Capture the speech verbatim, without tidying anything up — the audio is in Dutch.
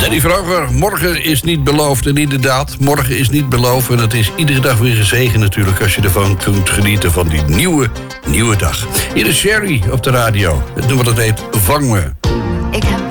Danny Vroger, morgen is niet beloofd. En inderdaad, morgen is niet beloofd. En het is iedere dag weer een zegen natuurlijk... als je ervan kunt genieten van die nieuwe, nieuwe dag. Hier is Sherry op de radio. Het nummer dat heet Vang Me.